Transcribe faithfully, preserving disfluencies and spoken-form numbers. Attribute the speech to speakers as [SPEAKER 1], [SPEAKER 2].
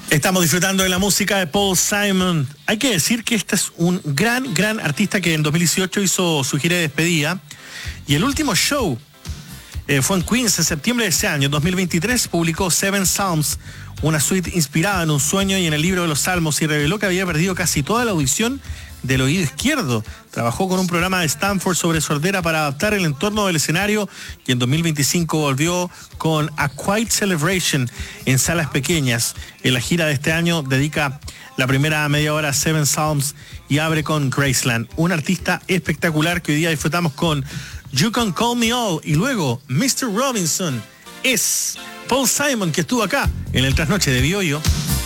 [SPEAKER 1] Estamos disfrutando de la música de Paul Simon. Hay que decir que este es un gran, gran artista que en dos mil dieciocho hizo su gira de despedida. Y el último show eh, fue en Queens en septiembre de ese año. En dos mil veintitrés publicó Seven Psalms, una suite inspirada en un sueño y en el libro de los Salmos, y reveló que había perdido casi toda la audición del oído izquierdo. Trabajó con un programa de Stanford sobre sordera para adaptar el entorno del escenario, y en dos mil veinticinco volvió con A Quiet Celebration en salas pequeñas. En la gira de este año dedica la primera media hora a Seven Psalms y abre con Graceland. Un artista espectacular que hoy día disfrutamos con You Can Call Me All, y luego mister Robinson. Es Paul Simon, que estuvo acá en el Trasnoche de Bioyo.